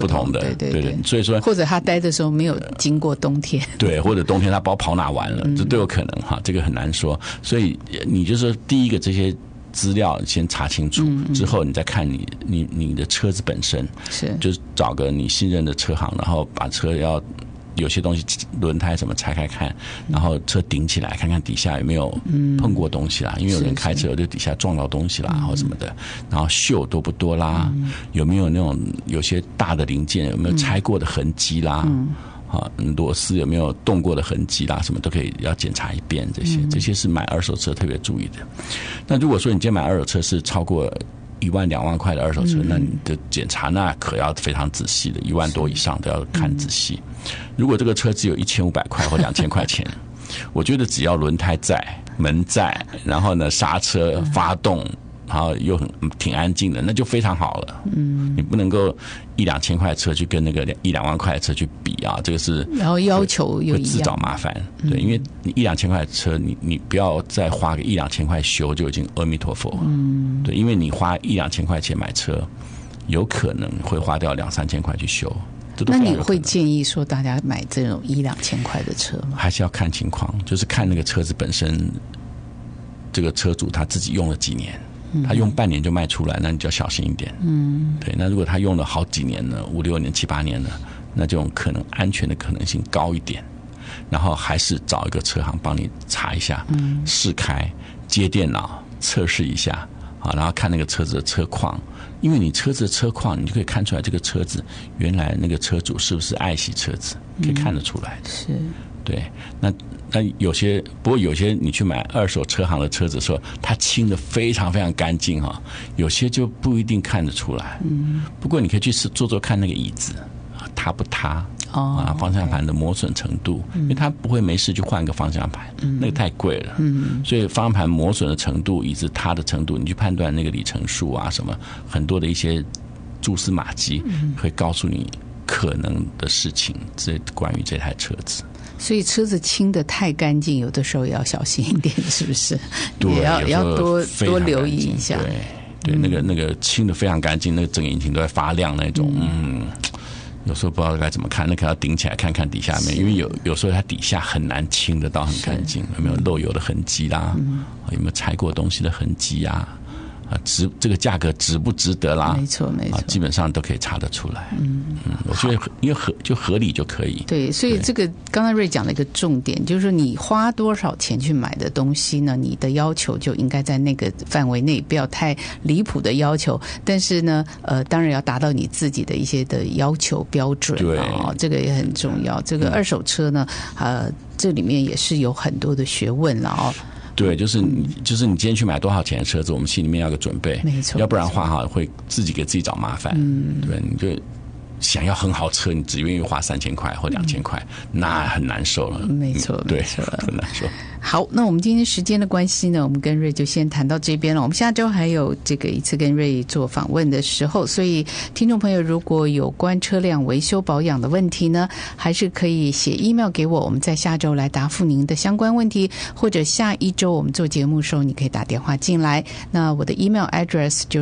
不同的，对，所以说或者他待的时候没有经过冬天， 对，或者冬天他不知道跑哪玩了，这都有可能哈，这个很难说。所以你就是说第一个这些资料先查清楚，之后你再看你的车子本身， 是就是找个你信任的车行，然后把车要有些东西轮胎什么拆开看，然后车顶起来看看底下有没有碰过东西啦，因为有人开车就底下撞到东西啦或什么的，然后锈多不多啦，有没有那种有些大的零件有没有拆过的痕迹啦，螺丝有没有动过的痕迹啦，什么都可以要检查一遍，这些是买二手车特别注意的。那如果说你今天买二手车是超过1万2万块的二手车，那你的检查那可要非常仔细的，1万多以上都要看仔细。如果这个车只有1500块或2000块钱，我觉得只要轮胎在、门在，然后呢刹车、发动，然后又挺安静的，那就非常好了。你不能够1-2千块的车去跟那个1-2万块的车去比啊，这个是然后要求又会自找麻烦。对，因为你1-2千块的车，你不要再花个1-2千块修就已经阿弥陀佛。对，因为你花1-2千块钱买车，有可能会花掉2-3千块去修。 那你会建议说大家买这种1-2千块的车吗？ 还是要看情况，就是看那个车子本身，这个车主他自己用了几年。他用半年就卖出来，那你就要小心一点。对。那如果他用了好几年了，5-6年、7-8年了，那这种可能安全的可能性高一点。然后还是找一个车行帮你查一下，试开、接电脑、测试一下啊，然后看那个车子的车况。因为你车子的车况，你就可以看出来这个车子原来那个车主是不是爱惜车子，可以看得出来的。 是。 对。那不过有些你去买二手车行的车子的时候，它清的非常非常干净哈，有些就不一定看得出来。不过你可以去坐坐看那个椅子塌不塌方向盘的磨损程度，因为它不会没事就换个方向盘，那个太贵了。所以方向盘磨损的程度、椅子塌的程度，你去判断那个里程数啊什么，很多的一些蛛丝马迹会告诉你可能的事情，关于这台车子。 所以车子清得太干净，有的时候也要小心一点，是不是？ 对， 也要多留意一下。 对，那个清得非常干净，那个整个引擎都在发亮那种。有时候不知道该怎么看，那可要顶起来看看底下面，因为有时候它底下很难清得到很干净，有没有漏油的痕迹啦，有没有拆过东西的痕迹啊？这个价格值不值得啦？ 没错， 基本上都可以查得出来。我觉得因为合理就可以。 对，所以这个刚才瑞讲了一个重点，就是说你花多少钱去买的东西呢，你的要求就应该在那个范围内，不要太离谱的要求。但是呢，当然要达到你自己的一些的要求标准。 对， 这个也很重要。这个二手车呢，这里面也是有很多的学问了哦。 对，就是你今天去买多少钱的车子，我们心里面要有个准备， 没错， 要不然的话会自己给自己找麻烦。对，你就想要很好车，你只愿意花3000块或2000块，那很难受了。 没错， 对，很难受。 好，那我们今天时间的关系呢，我们跟瑞就先谈到这边了。我们下周还有一次跟瑞做访问的时候，所以听众朋友如果有关车辆维修保养的问题呢，还是可以写 email 给我，我们在下周来答复您的相关问题，或者下一周我们做节目的时候，你可以打电话进来。那我的 email address 就是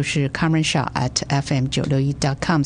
carmenshao@fm961.com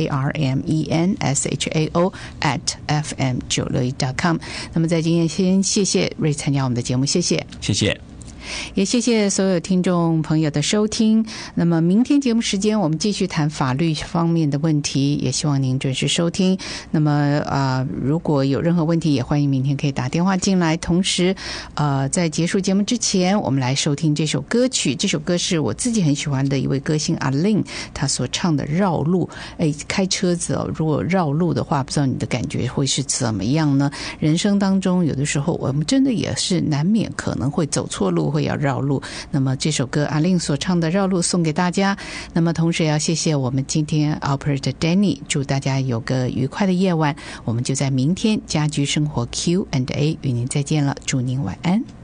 carmenshao@fm961.com。那么在今天先谢谢瑞参加我们的节目，谢谢。也谢谢所有听众朋友的收听。那么明天节目时间我们继续谈法律方面的问题，也希望您准时收听。那么如果有任何问题，也欢迎明天可以打电话进来。同时在结束节目之前，我们来收听这首歌曲。这首歌是我自己很喜欢的一位歌星阿令他所唱的《绕路》。开车子如果绕路的话，不知道你的感觉会是怎么样呢？人生当中有的时候我们真的也是难免可能会走错路，会要绕路。那么这首歌阿令所唱的《绕路》送给大家。那么同时也要谢谢我们今天 Operator Danny， 祝大家有个愉快的夜晚。我们就在明天家居生活 Q&A 与您再见了，祝您晚安。